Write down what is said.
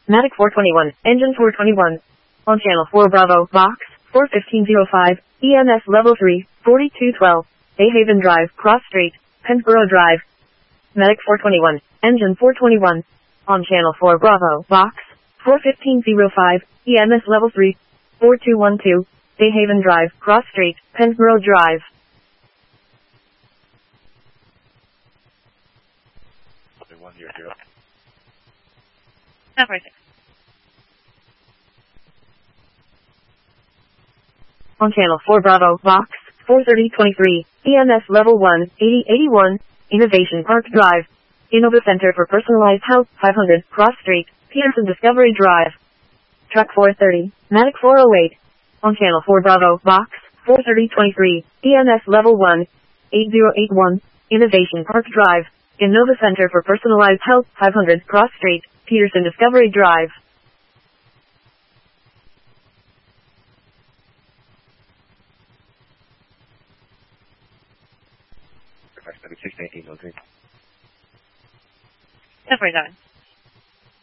Matic 421, engine 421. On channel 4 Bravo, box, 41505, EMS level 3, 4212, Bayhaven Drive, Cross Street, Pennsboro Drive. Matic 421, engine 421. On channel 4 Bravo, box, 41505, EMS level 3, 4212, Bayhaven Drive, Cross Street, Pennsboro Drive. Operator. On channel 4 Bravo, box, 43023, EMS level 1, 8081, Innovation Park Drive. Innova Center for Personalized Health, 500, Cross Street, Peterson Discovery Drive. Truck 430, Matic 408. On channel 4 Bravo, box, 43023, EMS level 1, 8081, Innovation Park Drive. Innova Center for Personalized Health, 500, Cross Street, Peterson Discovery Drive. Operator.